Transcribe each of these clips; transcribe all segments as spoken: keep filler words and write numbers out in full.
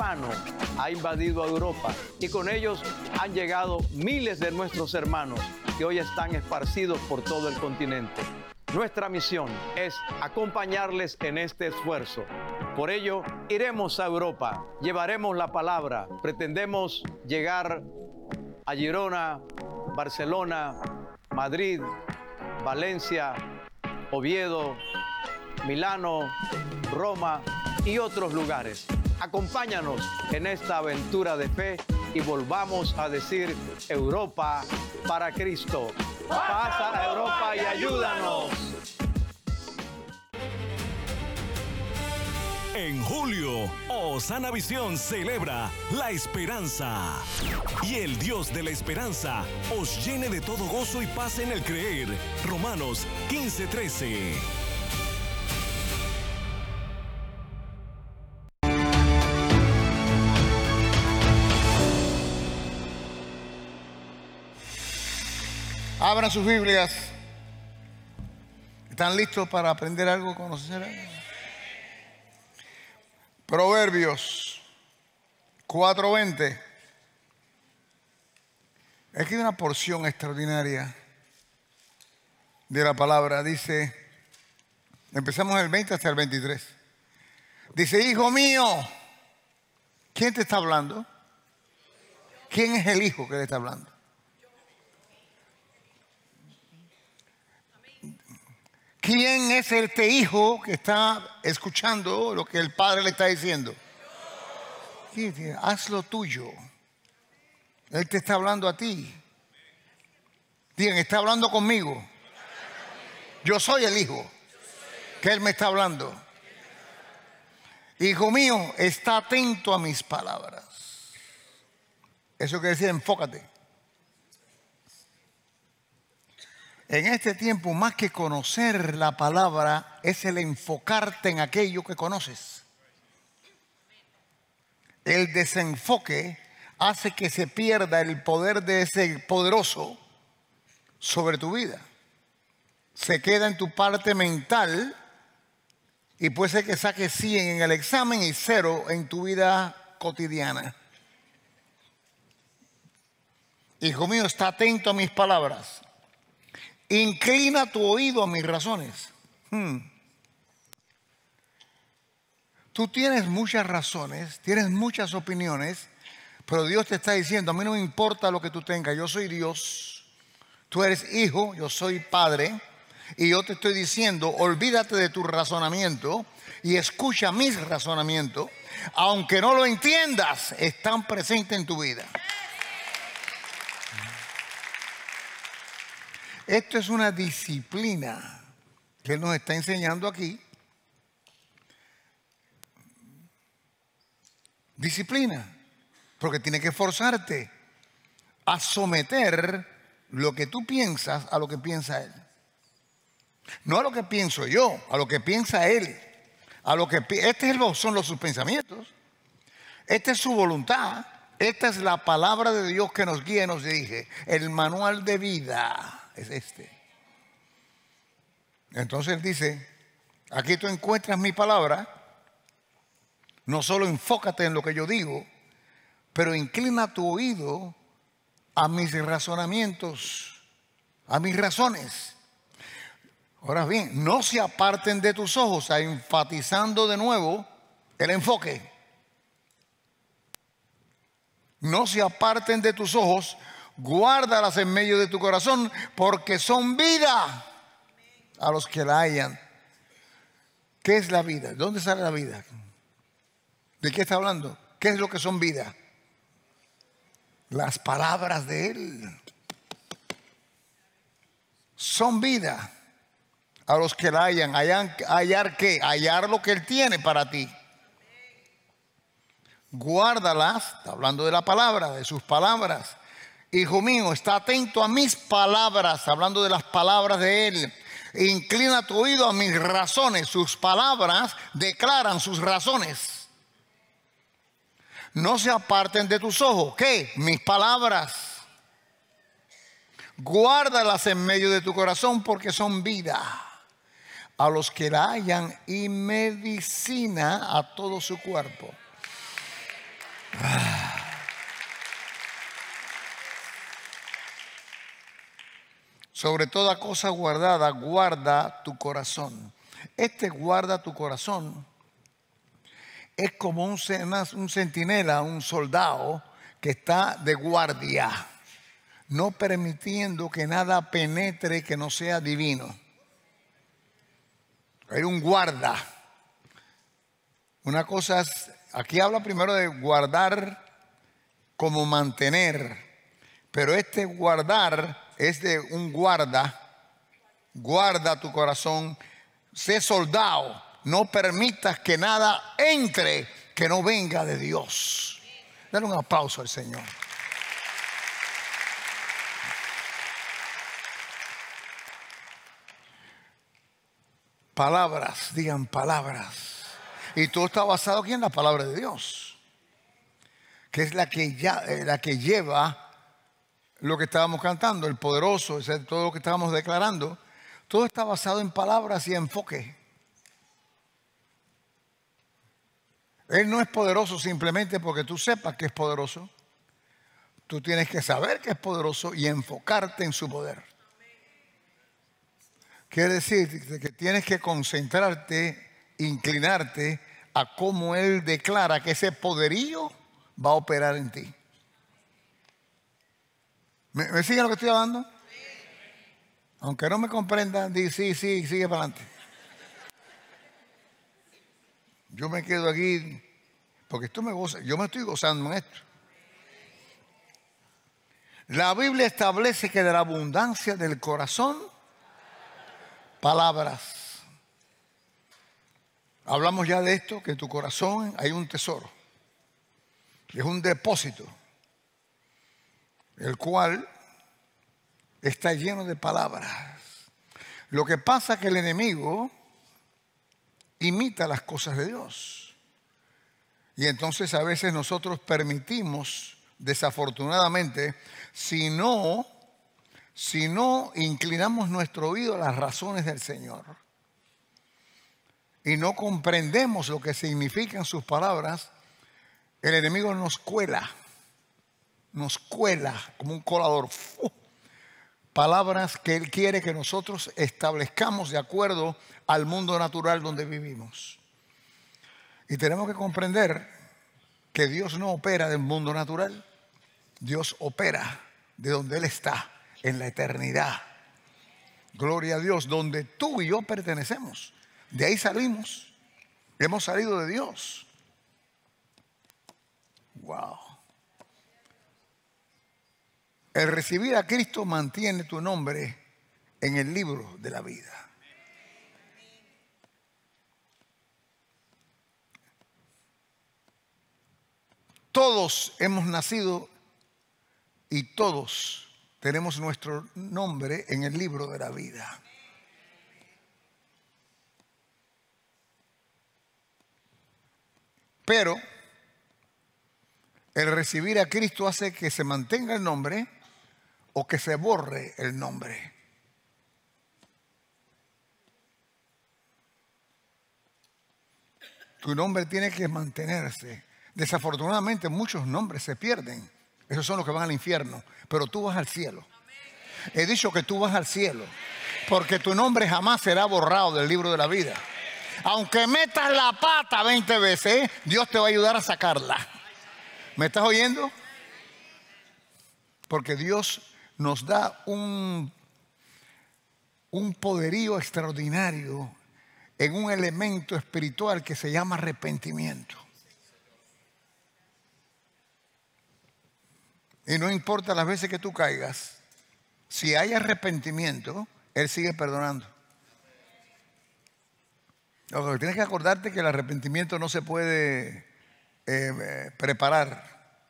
hispano ha invadido a Europa y con ellos han llegado miles de nuestros hermanos que hoy están esparcidos por todo el continente. Nuestra misión es acompañarles en este esfuerzo. Por ello, iremos a Europa, llevaremos la palabra, pretendemos llegar a Girona, Barcelona, Madrid, Valencia, Oviedo, Milano, Roma y otros lugares. Acompáñanos en esta aventura de fe y volvamos a decir Europa para Cristo. Pasa a Europa y ayúdanos. En julio, Osana Visión celebra la esperanza. Y el Dios de la esperanza os llene de todo gozo y paz en el creer. Romanos quince trece. Abran sus Biblias. ¿Están listos para aprender algo, conocer algo? Proverbios cuatro veinte. Es que hay una porción extraordinaria de la palabra. Dice, empezamos el veinte hasta el veintitrés. Dice, hijo mío, ¿quién te está hablando? ¿Quién es el hijo que le está hablando? ¿Quién es este hijo que está escuchando lo que el padre le está diciendo? Haz lo tuyo. Él te está hablando a ti. Digan, está hablando conmigo. Yo soy el hijo que él me está hablando. Hijo mío, está atento a mis palabras. Eso quiere decir, enfócate. En este tiempo, más que conocer la palabra, es el enfocarte en aquello que conoces. El desenfoque hace que se pierda el poder de ese poderoso sobre tu vida. Se queda en tu parte mental y puede ser que saques cien en el examen y cero en tu vida cotidiana. Hijo mío, está atento a mis palabras. Inclina tu oído a mis razones. Hmm. Tú tienes muchas razones, tienes muchas opiniones, pero Dios te está diciendo, a mí no me importa lo que tú tengas, yo soy Dios, tú eres hijo, yo soy padre, y yo te estoy diciendo, olvídate de tu razonamiento y escucha mis razonamientos, aunque no lo entiendas, están presentes en tu vida. Esto es una disciplina que Él nos está enseñando aquí. Disciplina, porque tiene que forzarte a someter lo que tú piensas a lo que piensa Él. No a lo que pienso yo, a lo que piensa Él. A lo que este es el, son los sus pensamientos. Esta es su voluntad. Esta es la palabra de Dios que nos guía y nos dirige. El manual de vida es este. Entonces Él dice, aquí tú encuentras mi palabra. No solo enfócate en lo que yo digo, pero inclina tu oído a mis razonamientos, a mis razones. Ahora bien, no se aparten de tus ojos, enfatizando de nuevo el enfoque. No se aparten de tus ojos, guárdalas en medio de tu corazón, porque son vida a los que la hallan. ¿Qué es la vida? ¿Dónde sale la vida? ¿De qué está hablando? ¿Qué es lo que son vida? Las palabras de Él son vida a los que la hallan. Hallan, hallar qué, hallar lo que Él tiene para ti. Guárdalas, está hablando de la palabra, de sus palabras. Hijo mío, está atento a mis palabras, hablando de las palabras de Él. Inclina tu oído a mis razones. Sus palabras declaran sus razones. No se aparten de tus ojos. ¿Qué? Mis palabras. Guárdalas en medio de tu corazón porque son vida a los que la hallan y medicina a todo su cuerpo. Ah. Sobre toda cosa guardada, guarda tu corazón. Este guarda tu corazón es como un, un centinela, un soldado que está de guardia, no permitiendo que nada penetre que no sea divino. Hay un guarda. Una cosa es, aquí habla primero de guardar como mantener, pero este guardar es de un guarda. Guarda tu corazón, sé soldado, no permitas que nada entre que no venga de Dios. Dale un aplauso al Señor. Palabras, digan palabras. Y todo está basado aquí en la palabra de Dios, que es la que, ya, la que lleva lo que estábamos cantando, el poderoso, es todo lo que estábamos declarando. Todo está basado en palabras y enfoque. Él no es poderoso simplemente porque tú sepas que es poderoso. Tú tienes que saber que es poderoso y enfocarte en su poder. Quiere decir que tienes que concentrarte, inclinarte a cómo Él declara que ese poderío va a operar en ti. ¿Me, me siguen lo que estoy hablando? Aunque no me comprendan, di sí, sí, sigue para adelante. Yo me quedo aquí porque esto me goza, yo me estoy gozando en esto. La Biblia establece que de la abundancia del corazón, palabras. Hablamos ya de esto, que en tu corazón hay un tesoro. Es un depósito, el cual está lleno de palabras. Lo que pasa es que el enemigo imita las cosas de Dios. Y entonces a veces nosotros permitimos, desafortunadamente, si no, si no inclinamos nuestro oído a las razones del Señor y no comprendemos lo que significan sus palabras, el enemigo nos cuela, nos cuela como un colador. ¡Fu! Palabras que Él quiere que nosotros establezcamos de acuerdo al mundo natural donde vivimos. Y tenemos que comprender que Dios no opera del mundo natural. Dios opera de donde Él está, en la eternidad. Gloria a Dios, donde tú y yo pertenecemos. De ahí salimos. Hemos salido de Dios. Wow. El recibir a Cristo mantiene tu nombre en el libro de la vida. Todos hemos nacido y todos tenemos nuestro nombre en el libro de la vida. Pero el recibir a Cristo hace que se mantenga el nombre o que se borre el nombre. Tu nombre tiene que mantenerse. Desafortunadamente muchos nombres se pierden. Esos son los que van al infierno. Pero tú vas al cielo. He dicho que tú vas al cielo. Porque tu nombre jamás será borrado del libro de la vida. Aunque metas la pata veinte veces, Dios te va a ayudar a sacarla. ¿Me estás oyendo? Porque Dios nos da un, un poderío extraordinario en un elemento espiritual que se llama arrepentimiento. Y no importa las veces que tú caigas, si hay arrepentimiento, Él sigue perdonando. Lo que tienes que acordarte que el arrepentimiento no se puede eh, preparar.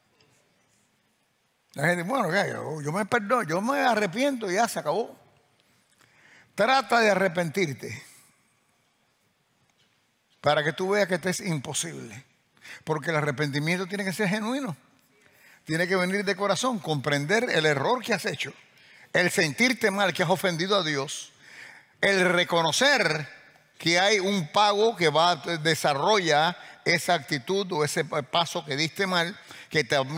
La gente, bueno, yo, yo me perdono, yo me arrepiento y ya se acabó. Trata de arrepentirte para que tú veas que esto es imposible. Porque el arrepentimiento tiene que ser genuino. Tiene que venir de corazón, comprender el error que has hecho, el sentirte mal que has ofendido a Dios, el reconocer que hay un pago que va desarrolla esa actitud o ese paso que diste mal, que también